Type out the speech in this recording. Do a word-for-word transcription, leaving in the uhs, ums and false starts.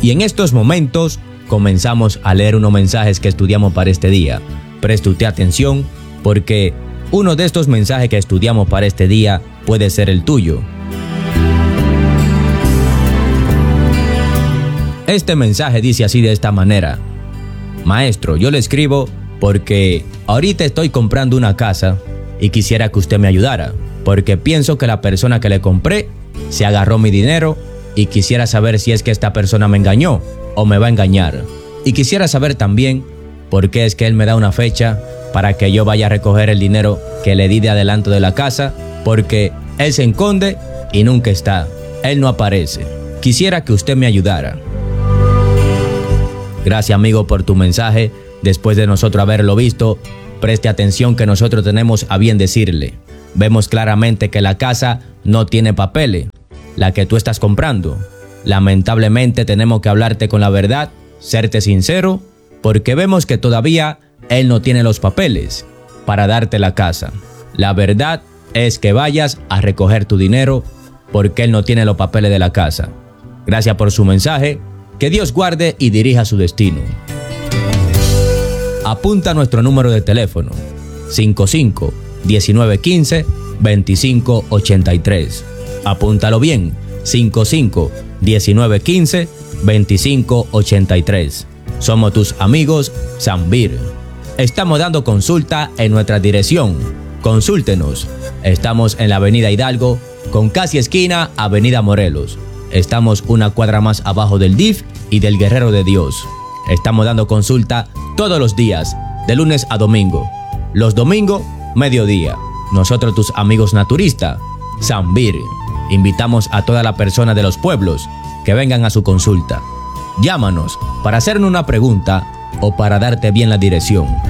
Y en estos momentos comenzamos a leer unos mensajes que estudiamos para este día. Preste usted atención porque uno de estos mensajes que estudiamos para este día puede ser el tuyo. Este mensaje dice así de esta manera: Maestro, yo le escribo porque ahorita estoy comprando una casa y quisiera que usted me ayudara, porque pienso que la persona que le compré se agarró mi dinero y quisiera saber si es que esta persona me engañó o me va a engañar. Y quisiera saber también por qué es que él me da una fecha para que yo vaya a recoger el dinero que le di de adelanto de la casa, porque él se esconde y nunca está, él no aparece. Quisiera que usted me ayudara. Gracias, amigo, por tu mensaje. Después de nosotros haberlo visto, preste atención que nosotros tenemos a bien decirle. Vemos claramente que la casa no tiene papeles, la que tú estás comprando. Lamentablemente tenemos que hablarte con la verdad, serte sincero, porque vemos que todavía él no tiene los papeles para darte la casa. La verdad es que vayas a recoger tu dinero porque él no tiene los papeles de la casa. Gracias por su mensaje. Que Dios guarde y dirija su destino. Apunta nuestro número de teléfono: cinco cinco, diecinueve quince, veinticinco ochenta y tres. Apúntalo bien: cinco cinco, diecinueve quince, veinticinco ochenta y tres. Somos tus amigos Sambir. Estamos dando consulta en nuestra dirección. Consúltenos. Estamos en la avenida Hidalgo, con casi esquina avenida Morelos. Estamos una cuadra más abajo del D I F y del Guerrero de Dios. Estamos dando consulta todos los días, de lunes a domingo. Los domingos, mediodía. Nosotros, tus amigos naturistas, Sambir. Invitamos a toda la persona de los pueblos que vengan a su consulta. Llámanos para hacernos una pregunta o para darte bien la dirección.